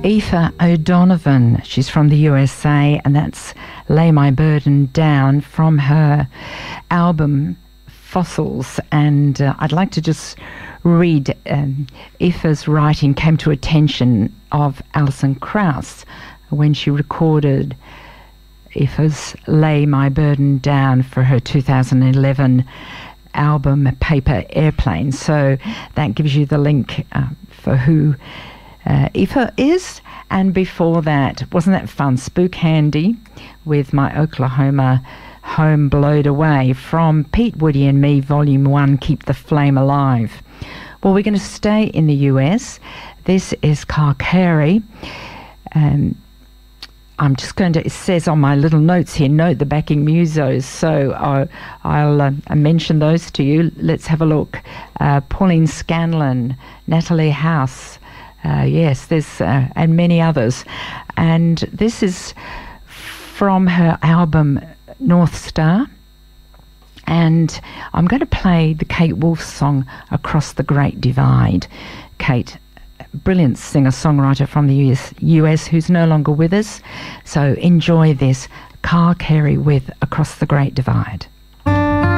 Aoife O'Donovan, she's from the USA, and that's Lay My Burden Down from her album Fossils. And I'd like to just read Aoife's writing came to attention of Alison Krauss when she recorded Aoife's Lay My Burden Down for her 2011 album Paper Airplane. So that gives you the link for who Aoife is. And before that, wasn't that fun? Spook Handy with My Oklahoma Home Blowed Away from Pete, Woody and Me, Volume 1, Keep the Flame Alive. Well, we're going to stay in the US. This is Carl Carey. I'm just going to, it says on my little notes here, note the backing musos, so I'll mention those to you. Let's have a look. Pauline Scanlon, Natalie House, yes, there's and many others. And this is from her album North Star. And I'm going to play the Kate Wolf song Across the Great Divide. Kate, brilliant singer-songwriter from the US who's no longer with us. So enjoy this. Carl Carey with Across the Great Divide.